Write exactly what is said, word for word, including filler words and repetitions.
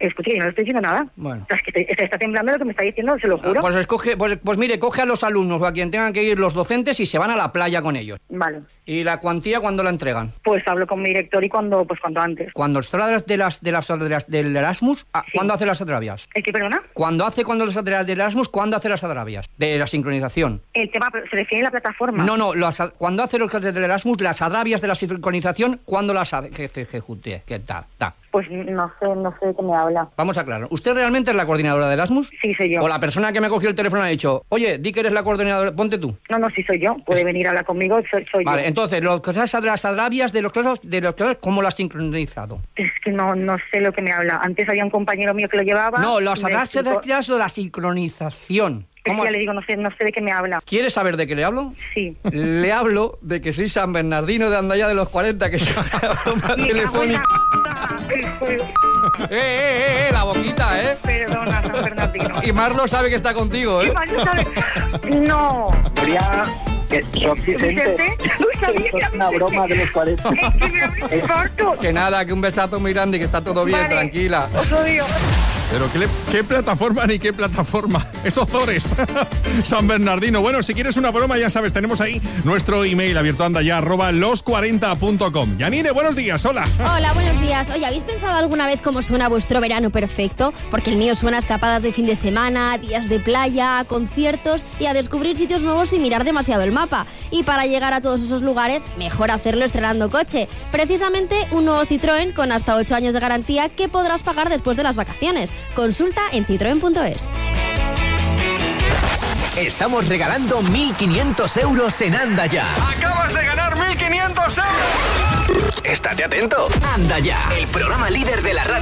Escuche, yo no le estoy diciendo nada. Bueno. O sea, es que te, te está temblando lo que me está diciendo, se lo juro. Ah, pues, escoge, pues, pues mire, coge a los alumnos o a quien tengan que ir los docentes y se van a la playa con ellos. Vale. ¿Y la cuantía cuándo la entregan? Pues hablo con mi director y cuando, pues cuando antes. Cuando os trae de las, de las, de las del Erasmus, ah, Sí. ¿cuándo hace las atravias? ¿El qué, perdona? Cuando hace cuando las del Erasmus, ¿cuándo hace las atravias? De la sincronización. El tema, pero se refiere a la plataforma. No, no, las, cuando hace los del Erasmus, las atravias de la sincronización, ¿cuándo las hace? Que, que, que, que, que ta, ta. Pues no sé, no sé de qué me habla. Vamos a aclarar. ¿Usted realmente es la coordinadora de Erasmus? Sí, soy yo. O la persona que me cogió el teléfono ha dicho, oye, di que eres la coordinadora, ponte tú. No, no, sí soy yo. Puede Es- venir a hablar conmigo, soy, soy Vale, yo. entonces, lo que las las atravias de los clases, de los clases, ¿cómo las has sincronizado? Es que no, no sé lo que me habla. Antes había un compañero mío que lo llevaba. No, las me atravias explicó- de la sincronización. Es que ¿Cómo? ya le digo, no sé, no sé de qué me habla. ¿Quiere saber de qué le hablo? Sí. Le hablo de que soy San Bernardino de Andaya de los cuarenta, que es una broma Me cago en la telefónica. p***, hijo de- ¡Eh, eh, eh, eh! La boquita, ¿eh? Perdona, San Bernardino. Y Marlo sabe que está contigo, ¿Qué ¿eh? más no sabe? No. María, que son Vicente. Vicente, no sabía que era Es una Vicente. broma de los cuarenta. Es que me da un infarto. Que nada, que un besazo muy grande y que está todo bien, Vale. tranquila. Os odio. Pero ¿qué, le- qué plataforma ni qué plataforma? Esos Zores. San Bernardino. Bueno, si quieres una broma, ya sabes, tenemos ahí nuestro email abierto, anda ya, arroba los cuarenta punto com. Yanire, buenos días, hola. Hola, buenos días. Oye, ¿habéis pensado alguna vez cómo suena vuestro verano perfecto? Porque el mío suena a escapadas de fin de semana, días de playa, a conciertos y a descubrir sitios nuevos sin mirar demasiado el mapa. Y para llegar a todos esos lugares, mejor hacerlo estrenando coche. Precisamente un nuevo Citroën con hasta ocho años de garantía que podrás pagar después de las vacaciones. Consulta en citroen punto es. Estamos regalando mil quinientos euros en Anda Ya. ¡Acabas de ganar mil quinientos euros! Estate atento. Anda Ya, el programa líder de la radio.